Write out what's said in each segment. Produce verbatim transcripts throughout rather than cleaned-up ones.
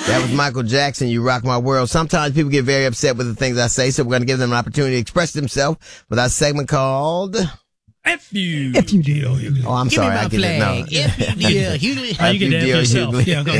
That was Michael Jackson, You Rock My World. Sometimes people get very upset with the things I say, so we're going to give them an opportunity to express themselves with our segment called... F you. F you, D L. Oh, I'm Give sorry. me my I get flag. it. No. F you, D L. Hughley. Oh, you get that for yourself. Hughley. Yeah, go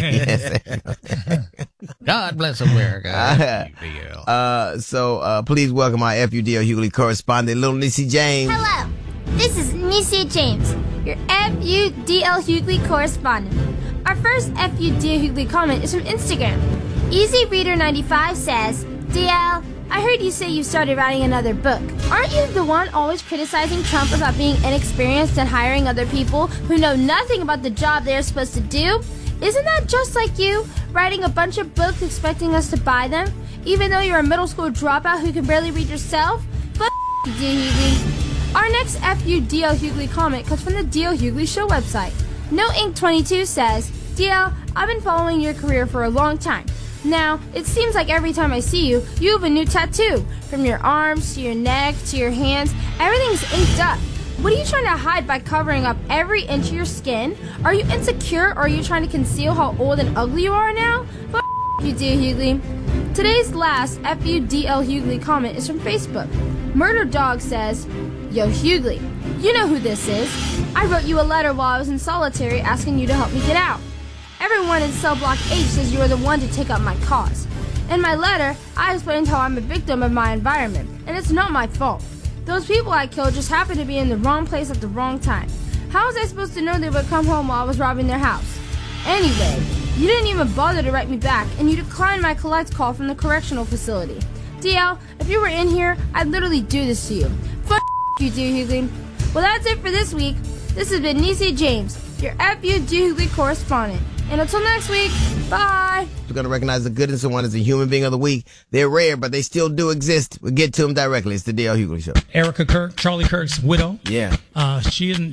ahead. God bless America. Uh, F U D L. uh, so, uh, please welcome our F U D L Hughley correspondent, Little Niecy James. Hello, this is Niecy James, your F U D L Hughley correspondent. Our first F U D L Hughley comment is from Instagram. Easy Reader ninety-five says, D L, I heard you say you started writing another book. Aren't you the one always criticizing Trump about being inexperienced and hiring other people who know nothing about the job they're supposed to do? Isn't that just like you, writing a bunch of books expecting us to buy them, even though you're a middle school dropout who can barely read yourself? F*** you, D L Hughley. Our next F U D L Hughley comment comes from the D L Hughley Show website. No Ink twenty-two says, D L, I've been following your career for a long time. Now, it seems like every time I see you, you have a new tattoo. From your arms, to your neck, to your hands, everything's inked up. What are you trying to hide by covering up every inch of your skin? Are you insecure, or are you trying to conceal how old and ugly you are now? F*** you, D L Hughley. Today's last F U D L Hughley comment is from Facebook. Murder Dog says, Yo, Hughley, you know who this is. I wrote you a letter while I was in solitary asking you to help me get out. Everyone in cell block H says you are the one to take up my cause. In my letter, I explained how I'm a victim of my environment, and it's not my fault. Those people I killed just happened to be in the wrong place at the wrong time. How was I supposed to know they would come home while I was robbing their house? Anyway, you didn't even bother to write me back, and you declined my collect call from the correctional facility. D L, if you were in here, I'd literally do this to you. F*** you, D L Hughley. Well, that's it for this week. This has been Niecy James, your F U D L Hughley correspondent. And until next week, bye. We're going to recognize the goodness of one as a human being of the week. They're rare, but they still do exist. We'll get to them directly. It's the D L Hughley Show. Erica Kirk, Charlie Kirk's widow. Yeah. Uh, she isn't.